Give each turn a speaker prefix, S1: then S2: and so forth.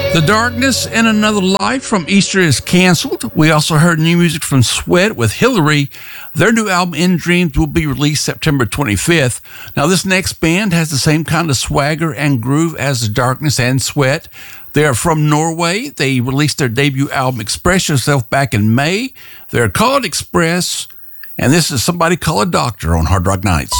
S1: The Darkness and Another Life from Easter is canceled. We also heard new music from Sweat with Hillary. Their new album, In Dreams, will be released September 25th. Now, this next band has the same kind of swagger and groove as The Darkness and Sweat. They are from Norway. They released their debut album, Express Yourself, back in May. They're called Express, and this is Somebody Call a Doctor on Hard Rock Nights.